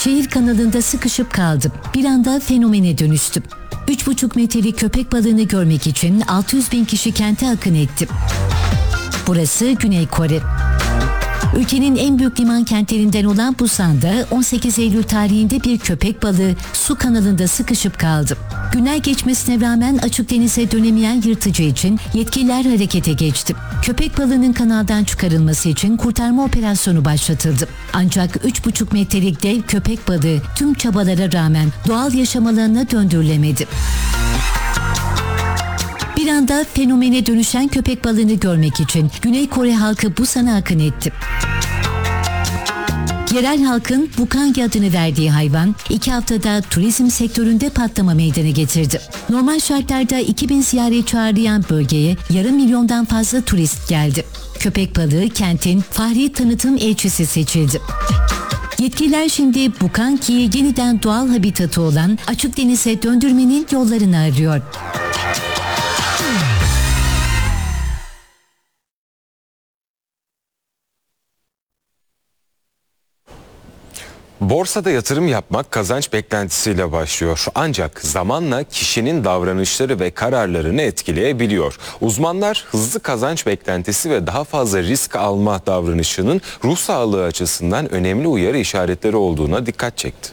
Şehir kanalında sıkışıp kaldım. Bir anda fenomene dönüştüm. 3,5 metrelik köpek balığını görmek için 600 bin kişi kente akın etti. Burası Güney Kore. Ülkenin en büyük liman kentlerinden olan Busan'da 18 Eylül tarihinde bir köpek balığı su kanalında sıkışıp kaldı. Günler geçmesine rağmen açık denize dönemeyen yırtıcı için yetkililer harekete geçti. Köpek balığının kanaldan çıkarılması için kurtarma operasyonu başlatıldı. Ancak 3,5 metrelik dev köpek balığı tüm çabalara rağmen doğal yaşam alanına döndürülemedi. Bir anda fenomene dönüşen köpek balığını görmek için Güney Kore halkı Busan'a akın etti. Yerel halkın Bukangi adını verdiği hayvan 2 haftada turizm sektöründe patlama meydana getirdi. Normal şartlarda 2000 ziyaretçi ağırlayan bölgeye yarım milyondan fazla turist geldi. Köpek balığı kentin fahri tanıtım elçisi seçildi. Yetkililer şimdi Bukangi'yi yeniden doğal habitatı olan açık denize döndürmenin yollarını arıyor. Borsada yatırım yapmak kazanç beklentisiyle başlıyor. Ancak zamanla kişinin davranışları ve kararlarını etkileyebiliyor. Uzmanlar hızlı kazanç beklentisi ve daha fazla risk alma davranışının ruh sağlığı açısından önemli uyarı işaretleri olduğuna dikkat çekti.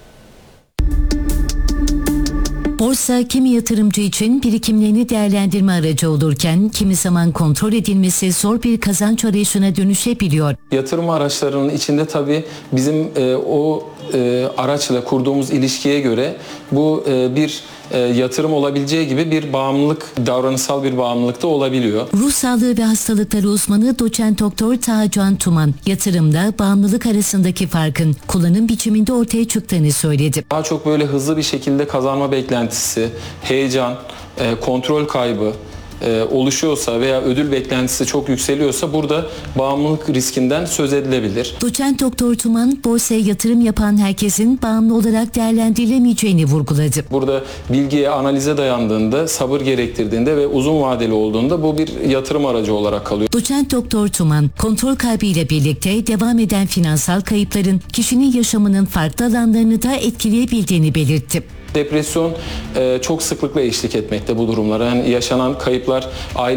Borsa kimi yatırımcı için birikimlerini değerlendirme aracı olurken kimi zaman kontrol edilmesi zor bir kazanç arayışına dönüşebiliyor. Yatırım araçlarının içinde tabii bizim o araçla kurduğumuz ilişkiye göre bu bir yatırım olabileceği gibi bir bağımlılık, davranışsal bir bağımlılık da olabiliyor. Ruh sağlığı ve hastalıkları uzmanı doçent doktor Taha Can Tuman, yatırımda bağımlılık arasındaki farkın kullanım biçiminde ortaya çıktığını söyledi. Daha çok böyle hızlı bir şekilde kazanma beklentisi, heyecan, kontrol kaybı oluşuyorsa veya ödül beklentisi çok yükseliyorsa burada bağımlılık riskinden söz edilebilir. Doçent doktor Tuman, borsaya yatırım yapan herkesin bağımlı olarak değerlendirilemeyeceğini vurguladı. Burada bilgiye, analize dayandığında, sabır gerektirdiğinde ve uzun vadeli olduğunda bu bir yatırım aracı olarak kalıyor. Doçent doktor Tuman, kontrol kaybıyla birlikte devam eden finansal kayıpların kişinin yaşamının farklı alanlarını da etkileyebildiğini belirtti. Depresyon çok sıklıkla eşlik etmekte bu durumlara. Yani yaşanan kayıplar aile